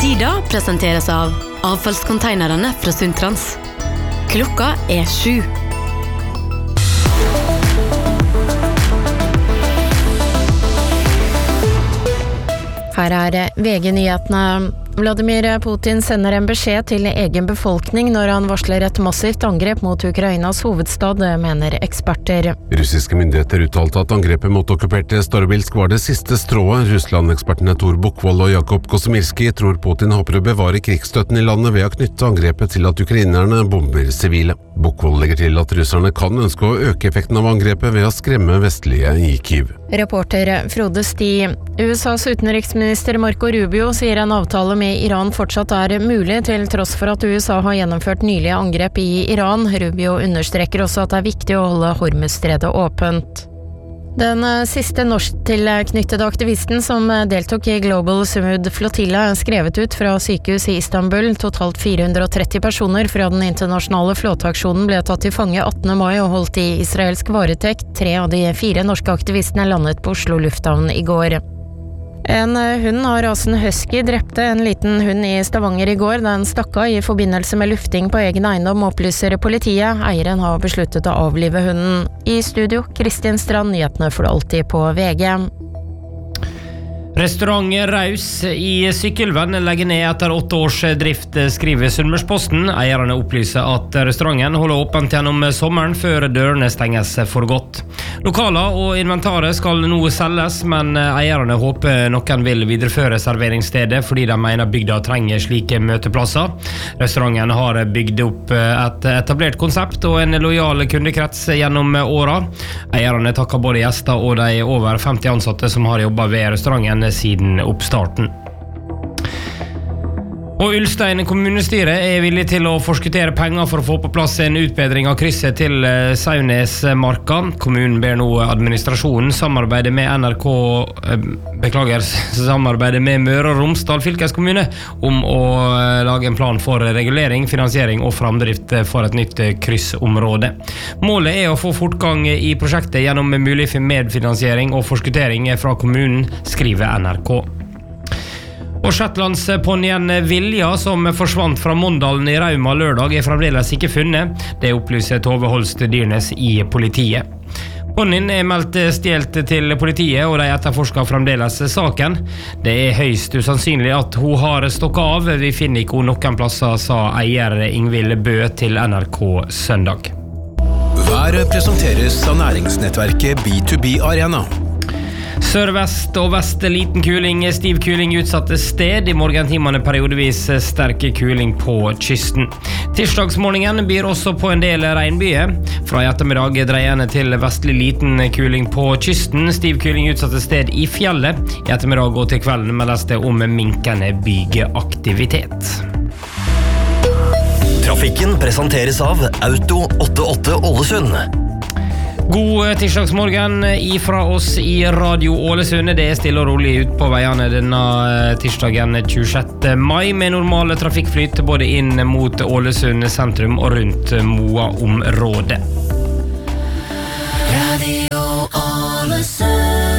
Tida presenteres av avfallskonteinerne fra Sundtrans. Klokka 7. Her VG-nyhetene. Vladimir Putin sender en beskjed til egen befolkning når han varsler et massivt angrep mot Ukrainas hovedstad, mener eksperter. Russiske myndigheter uttalte at angrepet mot okkuperte Starobilsk var det siste strået. Russland-ekspertene Tor Buchwald og Jakob Kosemirski tror Putin håper å bevare krigsstøtten i landet ved å knytte angrepet til at ukrainerne bomber sivile. Buchwald legger til at russerne kan ønske å øke effekten av angrepet ved å skremme vestlige i Kyiv. Reporter Frode Sti. USAs utenriksminister Marco Rubio sier en avtale med Iran fortsatt mulig, til tross for at USA har gjennomført nylige angrep i Iran. Rubio understreker også at det viktig å holde Hormuzstredet åpent. Den siste norsktilknyttede aktivisten som deltok i Global Sumud Flotilla skrevet ut fra sykehus i Istanbul. Totalt 430 personer fra den internasjonale flåteaksjonen ble tatt til fange 18. mai og holdt i israelsk varetekt. 3 av de 4 norske aktivistene landet på Oslo lufthavn i går. En hund av rasen husky drepte en liten hund i Stavanger i går. Den stakk av i forbindelse med lufting på egen eiendom, opplyser politiet. Eieren har besluttet å avlive hunden. I studio, Kristin Strand, nyhetene får du alltid på VG. Restaurant Raus i Sykkylven legger ned etter 8 års drift, skriver Sunnmørsposten. Eierne opplyser at restauranten holder åpent gjennom sommeren før dørene stenges for godt. Lokaler og inventaret skal nå selges, men eierne håper noen vil videreføre serveringsstedet fordi de mener bygda trenger slike møteplasser. Restauranten har bygd opp et etablert konsept og en lojal kundekrets gjennom åra. Eierne takker både gjester og de over 50 ansatte som har jobbet ved restauranten siden oppstarten. Og Ulstein kommunestyre villig til å forskuttere penger for å få på plass en utbedring av krysset til Saunesmarka. Kommunen ber nå administrasjonen samarbeide med samarbeide med Møre og Romsdal fylkeskommune om å lage en plan for regulering, finansiering og framdrift for et nytt kryssområde. Målet å få fortgang i prosjektet gjennom mulig medfinansiering og forskutering fra kommunen, skriver NRK. Og Shetlandsponjen Vilja, som forsvant fra Mondalen i Rauma lørdag, fremdeles ikke funnet. Det opplyser Tove Holst Dyrnes i politiet. Ponjen meldt stjelt til politiet, og de etterforsker fremdeles saken. Det høyst usannsynlig at hun har stokket av. Vi finner ikke hun noen plasser, sa eier Ingvild Bø til NRK søndag. Været presenteres av næringsnettverket B2B Arena. Sør-vest og vest liten kuling, stiv kuling utsatte sted. I morgentimene periodevis sterk kuling på kysten. Tirsdagsmorgenen byr også på en del regnbyer. Fra i ettermiddag dreiende til vestlig liten kuling på kysten. Stiv kuling utsatte sted i fjellet. I ettermiddag og til kvelden meldes det om minkende bygeaktivitet. Trafikken presenteres av Auto 88 Ålesund. God tirsdagsmorgen ifra oss i Radio Ålesund. Det stille og rolig ut på veiene denne tirsdagen 26. mai med normale trafikkflyt både inn mot Ålesund sentrum og rundt Moa-området. Radio Ålesund.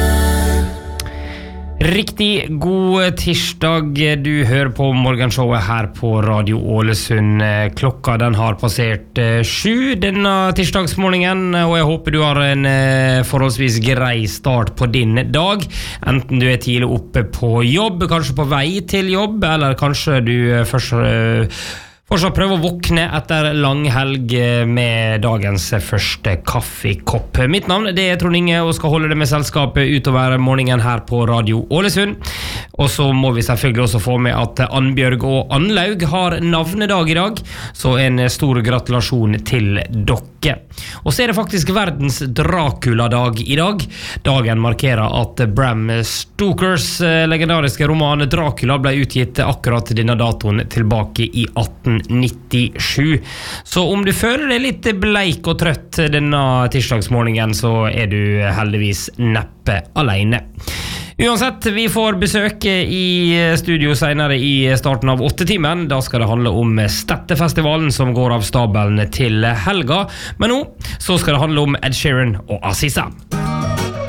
Riktig god tirsdag, du hører på morgenshowet her på Radio Ålesund. Klokka den har passert 7 denne tirsdagsmorgenen, og jeg håper du har en forholdsvis grei start på din dag. Enten du tidlig oppe på jobb, kanskje på vei til jobb, eller kanskje du fortsatt prøve å våkne etter lang helg med dagens første kaffekopp. Mitt navn det Trond Inge, og skal holde det med selskapet utover morgenen her på Radio Ålesund. Og så må vi selvfølgelig også få med at Annbjørg og Annlaug har navnedag i dag, så en stor gratulasjon til dere. Og så det faktisk verdens Dracula-dag i dag. Dagen markerer at Bram Stokers legendariske roman Dracula ble utgitt akkurat denne datoen tilbake i 1897. Så om du føler deg litt bleik og trøtt denne tirsdagsmorgenen, så du heldigvis neppe alene. Uansett, vi får besøk i studio senere i starten av 8-timen. Da skal det handle om Stettefestivalen som går av stabelen til helga. Men nå så skal det handle om Ed Sheeran og Aziza.